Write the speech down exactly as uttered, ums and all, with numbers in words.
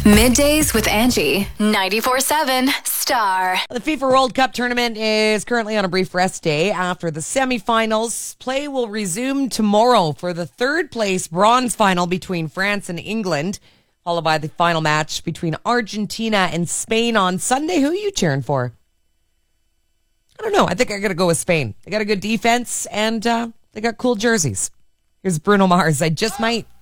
Middays with Angie, ninety-four seven Star. The FIFA World Cup tournament is currently on a brief rest day after the semifinals. Play will resume tomorrow for the third place bronze final between France and England, followed by the final match between Argentina and Spain on Sunday. Who are you cheering for? I don't know. I think I got to go with Spain. They got a good defense and uh, they got cool jerseys. Here's Bruno Mars. I just might.